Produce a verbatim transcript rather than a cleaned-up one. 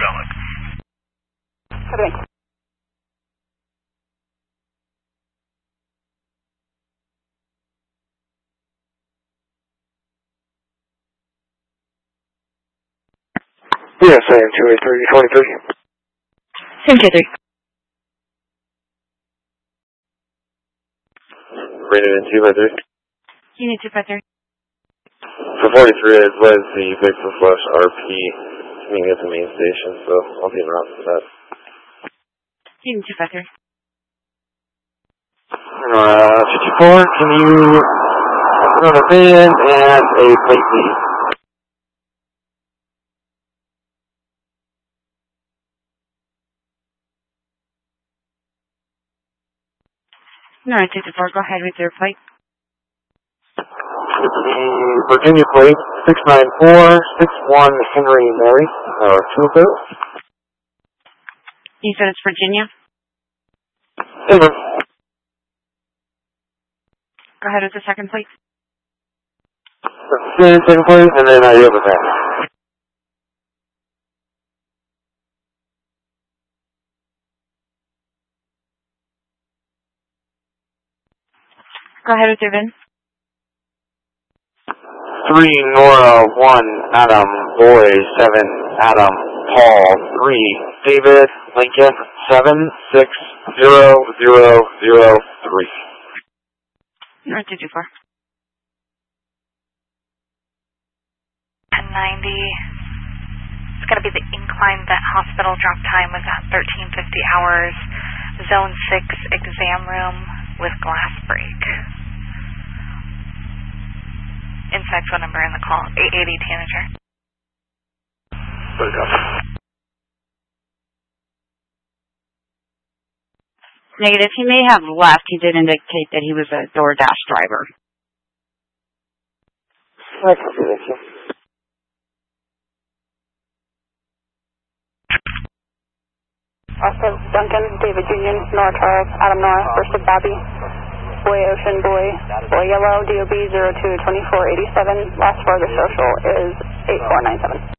Bellic. Okay. Yes, I am two eight three twenty-three. Same two three. Rated in two by three. Unit two five three. For forty-three, it was the Victor Flush R P meeting at the main station, so I'll be en route for that. Unit two five three. Uh, fifty-four, can you run a van and a plate, please? No, two two four, go ahead with your plate. The Virginia plate, six nine four six one Henry Mary, or two code. You said it's Virginia? Denver. Go ahead with the second plate. Second, second plate, and then I have a van. Go ahead with your V I N. Three Nora, one Adam, Boy, seven Adam, Paul, three David, Lincoln, seven six zero zero zero three. North two two four. ten ninety. It's going to be the incline. That hospital drop time was at thirteen fifty hours. Zone six exam room with glass break. Inside phone number in the call, eight eighty Tanager. Negative. He may have left. He did indicate that he was a DoorDash driver. I can see this. Also, Duncan, David Union, Nora Charles, Adam Nora, First of Bobby, Boy Ocean, Boy, Boy Yellow, D O B zero two two four eight seven. Last for the social is eight four nine seven.